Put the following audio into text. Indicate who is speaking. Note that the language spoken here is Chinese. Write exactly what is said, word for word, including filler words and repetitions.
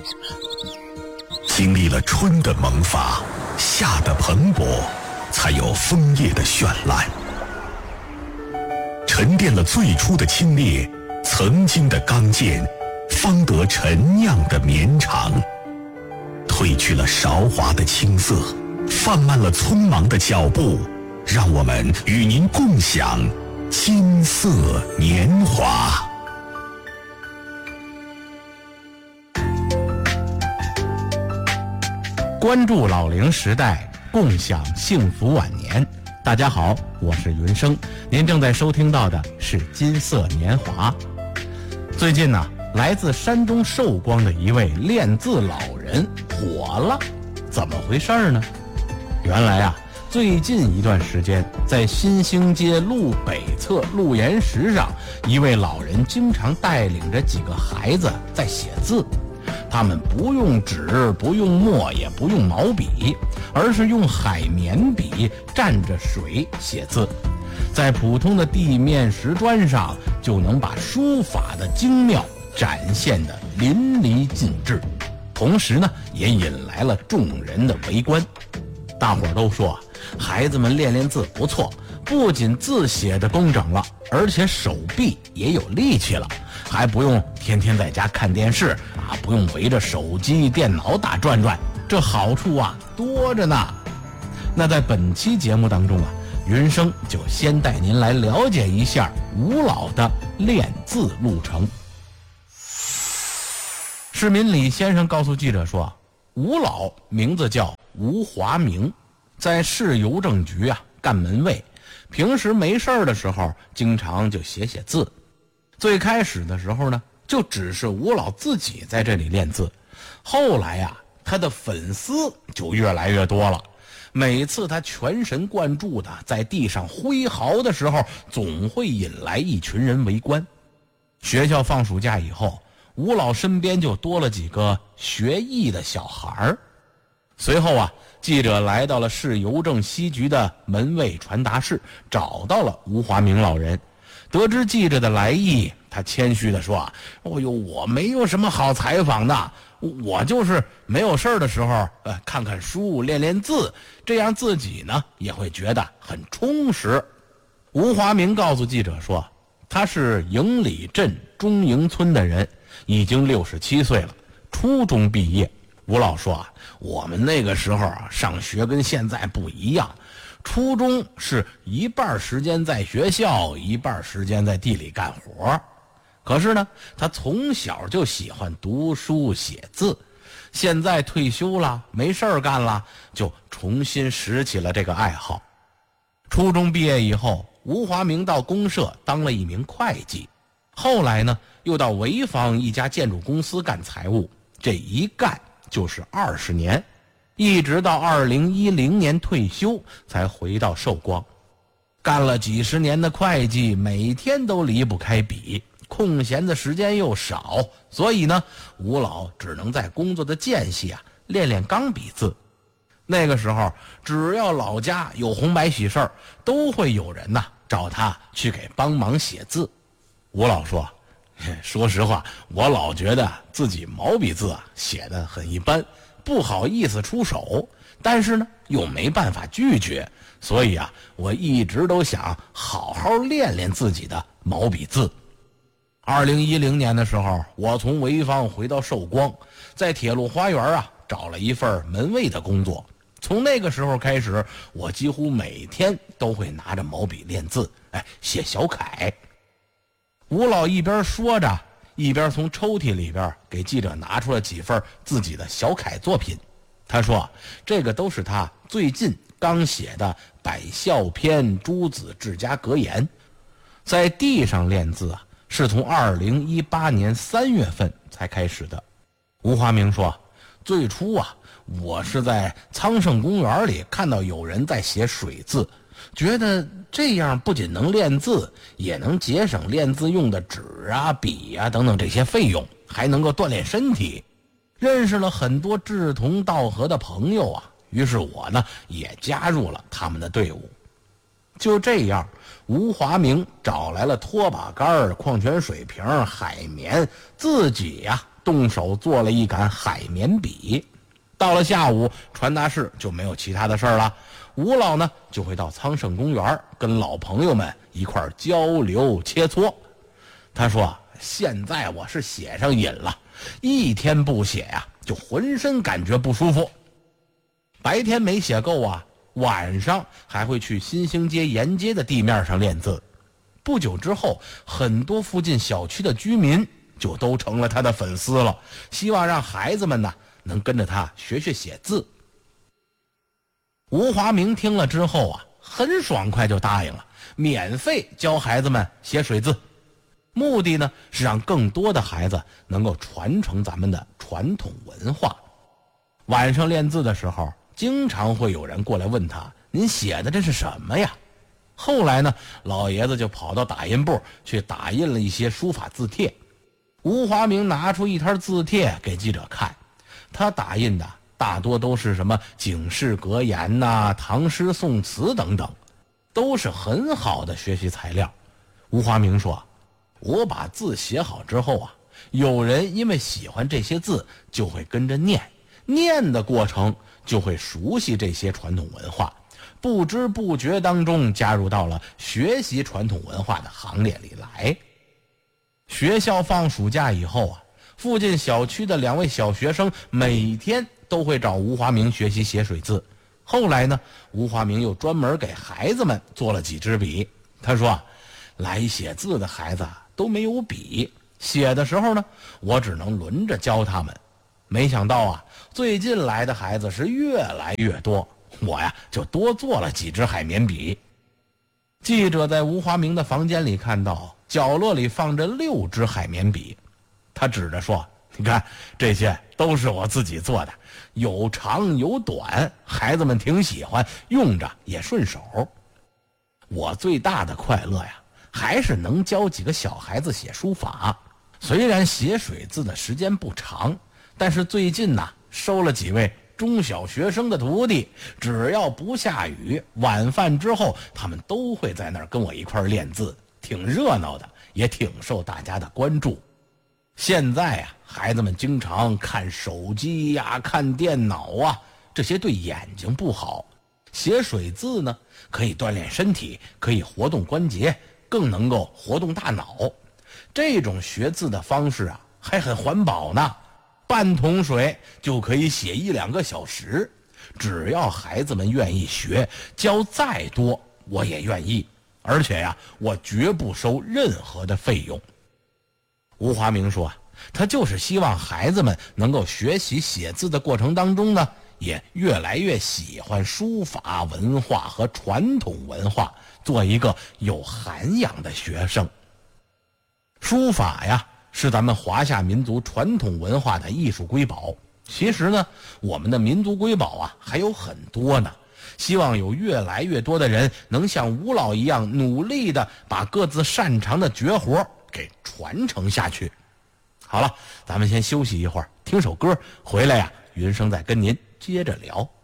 Speaker 1: 经历了春的萌发，夏的蓬勃，才有枫叶的绚烂。沉淀了最初的清冽，曾经的刚健，方得陈酿的绵长。褪去了韶华的青涩，放慢了匆忙的脚步，让我们与您共享金色年华。
Speaker 2: 关注老龄时代，共享幸福晚年。大家好，我是云生，您正在收听到的是金色年华。最近呢，来自山东寿光的一位练字老人火了，怎么回事呢？原来啊，最近一段时间，在新兴街路北侧路沿石上，一位老人经常带领着几个孩子在写字。他们不用纸，不用墨，也不用毛笔，而是用海绵笔蘸着水写字，在普通的地面石砖上就能把书法的精妙展现得淋漓尽致，同时呢，也引来了众人的围观。大伙儿都说孩子们练练字不错，不仅字写得工整了，而且手臂也有力气了，还不用天天在家看电视啊，不用围着手机电脑打转转，这好处啊多着呢。那在本期节目当中啊，云生就先带您来了解一下吴老的练字路程。市民李先生告诉记者说，吴老名字叫吴华明，在市邮政局啊干门卫，平时没事儿的时候经常就写写字。最开始的时候呢，就只是吴老自己在这里练字，后来呀、啊，他的粉丝就越来越多了。每次他全神贯注的在地上挥毫的时候，总会引来一群人围观。学校放暑假以后，吴老身边就多了几个学艺的小孩儿。随后啊，记者来到了市邮政西局的门卫传达室，找到了吴华明老人。得知记者的来意，他谦虚地说：“哦呦，我没有什么好采访的，我就是没有事儿的时候，呃，看看书，练练字，这样自己呢也会觉得很充实。”吴华明告诉记者说，他是营里镇中营村的人，已经六十七岁了，初中毕业。吴老说啊，我们那个时候啊，上学跟现在不一样。初中是一半时间在学校，一半时间在地里干活。可是呢，他从小就喜欢读书写字，现在退休了，没事儿干了，就重新拾起了这个爱好。初中毕业以后，吴华明到公社当了一名会计，后来呢，又到潍坊一家建筑公司干财务，这一干就是二十年。一直到二零一零年退休才回到寿光，干了几十年的会计，每天都离不开笔，空闲的时间又少，所以呢，吴老只能在工作的间隙啊练练钢笔字。那个时候，只要老家有红白喜事儿，都会有人呐找他去给帮忙写字。吴老说，说实话，我老觉得自己毛笔字啊写得很一般，不好意思出手，但是呢又没办法拒绝，所以啊，我一直都想好好练练自己的毛笔字。二零一零年的时候，我从潍坊回到寿光，在铁路花园啊找了一份门卫的工作。从那个时候开始，我几乎每天都会拿着毛笔练字，哎，写小楷。吴老一边说着，一边从抽屉里边给记者拿出了几份自己的小楷作品。他说，这个都是他最近刚写的百孝篇、诸子治家格言。在地上练字啊，是从二零一八年三月份才开始的。吴华明说，最初啊，我是在苍圣公园里看到有人在写水字，觉得这样不仅能练字，也能节省练字用的纸啊、笔啊等等这些费用，还能够锻炼身体。认识了很多志同道合的朋友啊，于是我呢也加入了他们的队伍。就这样，吴华明找来了拖把杆、矿泉水瓶、海绵，自己呀、啊、 动手做了一杆海绵笔。到了下午，传达室就没有其他的事儿了，吴老呢就会到苍圣公园跟老朋友们一块儿交流切磋。他说，现在我是写上瘾了，一天不写呀、啊，就浑身感觉不舒服。白天没写够啊，晚上还会去新兴街沿街的地面上练字。不久之后，很多附近小区的居民就都成了他的粉丝了，希望让孩子们呢能跟着他学学写字。吴华明听了之后啊，很爽快就答应了，免费教孩子们写水字。目的呢是让更多的孩子能够传承咱们的传统文化。晚上练字的时候，经常会有人过来问他，您写的这是什么呀？后来呢，老爷子就跑到打印部去打印了一些书法字帖。吴华明拿出一摊字帖给记者看，他打印的大多都是什么警世格言呐、啊、唐诗宋词等等，都是很好的学习材料。吴华明说，我把字写好之后啊，有人因为喜欢这些字就会跟着念，念的过程就会熟悉这些传统文化，不知不觉当中加入到了学习传统文化的行列里来。学校放暑假以后啊，附近小区的两位小学生每天都会找吴华明学习写水字。后来呢，吴华明又专门给孩子们做了几支笔。他说，来写字的孩子都没有笔，写的时候呢，我只能轮着教他们。没想到啊，最近来的孩子是越来越多，我呀就多做了几支海绵笔。记者在吴华明的房间里看到角落里放着六支海绵笔，他指着说，你看，这些都是我自己做的，有长有短，孩子们挺喜欢，用着也顺手。我最大的快乐呀，还是能教几个小孩子写书法。虽然写水字的时间不长，但是最近呢，收了几位中小学生的徒弟，只要不下雨，晚饭之后他们都会在那儿跟我一块练字，挺热闹的，也挺受大家的关注。现在啊，孩子们经常看手机呀、看电脑啊，这些对眼睛不好。写水字呢，可以锻炼身体，可以活动关节，更能够活动大脑。这种学字的方式啊，还很环保呢。半桶水就可以写一两个小时，只要孩子们愿意学，教再多我也愿意，而且呀，我绝不收任何的费用。吴华明说，他就是希望孩子们能够学习写字的过程当中呢，也越来越喜欢书法文化和传统文化，做一个有涵养的学生。书法呀，是咱们华夏民族传统文化的艺术瑰宝。其实呢，我们的民族瑰宝啊还有很多呢。希望有越来越多的人能像吴老一样努力的把各自擅长的绝活给传承下去。好了，咱们先休息一会儿，听首歌，回来呀，云生再跟您接着聊。